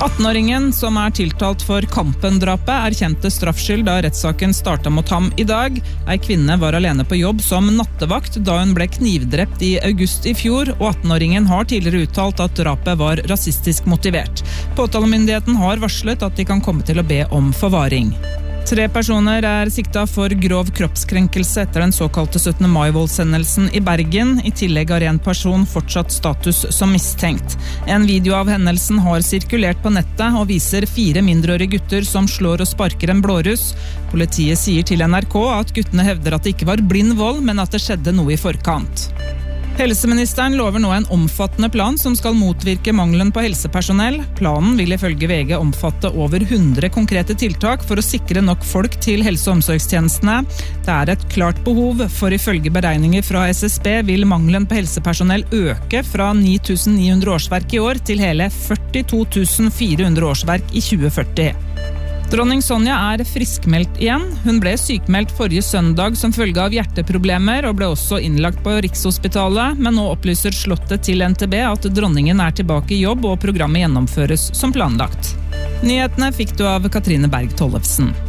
18-åringen som tiltalt for Kampen-drapet erkjente straffskyld da rettssaken startet mot ham i dag. Ei kvinne var alene på jobb som nattevakt da hun ble knivdrept i august i fjor, og 18-åringen har tidligere uttalt at drapet var rasistisk motivert. Påtalemyndigheten har varslet at de kan komme til å be om forvaring. 3 personer siktet for grov kroppskrenkelse etter den såkalte 17. mai-voldshendelsen i Bergen. I tillegg har en person fortsatt status som mistenkt. En video av hendelsen har sirkulert på nettet og viser 4 mindreårige gutter som slår og sparker en blåruss. Politiet sier til NRK at guttene hevder at det ikke var blind vold, men at det skjedde noe i forkant. Helseministeren lover nå en omfattende plan som skal motvirke mangelen på helsepersonell. Planen vil ifølge VG omfatte over 100 konkrete tiltak for å sikre nok folk til helse- og omsorgstjenestene. Det et klart behov, for ifølge beregninger fra SSB vil mangelen på helsepersonell øke fra 9.900 årsverk i år til hele 42.400 årsverk i 2040. Dronning Sonja friskmeldt igjen. Hun ble sykmeldt forrige søndag som følge av hjerteproblemer og ble også innlagt på Rikshospitalet, men nå opplyser slottet til NTB at dronningen tilbake i jobb og programmet gjennomføres som planlagt. Nyhetene fikk du av Katrine Berg Tollefsen.